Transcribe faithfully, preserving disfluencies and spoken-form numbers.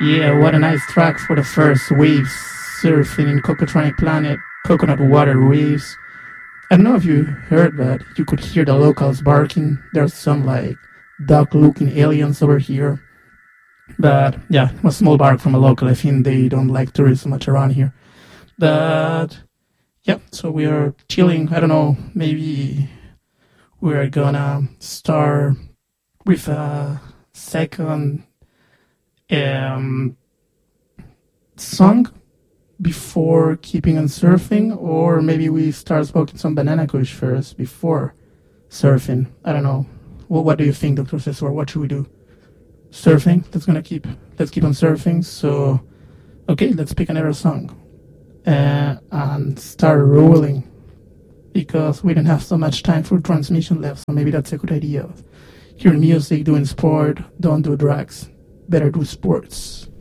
Yeah, what a nice track for the first waves surfing in Cocotronic Planet, Coconut Water Waves. I don't know if you heard, but you could hear the locals barking. There's some like dog-looking aliens over here. But yeah, a small bark from a local. I think they don't like tourists much around here. But yeah, so we are chilling. I don't know, maybe we're gonna start with a second um, song before keeping on surfing, or maybe we start smoking some banana kush first before surfing. I don't know. Well, what do you think, Doctor Cesar? What should we do? Surfing. Let's gonna keep. Let's keep on surfing. So, okay, let's pick another song uh, and start rolling because we don't have so much time for transmission left. So maybe that's a good idea. Hearing music, doing sport. Don't do drugs. Better do sports.